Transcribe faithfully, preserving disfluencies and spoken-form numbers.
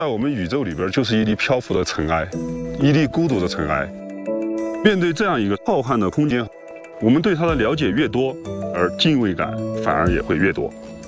在我们宇宙里边，就是一粒漂浮的尘埃，一粒孤独的尘埃。面对这样一个浩瀚的空间，我们对它的了解越多，而敬畏感反而也会越多。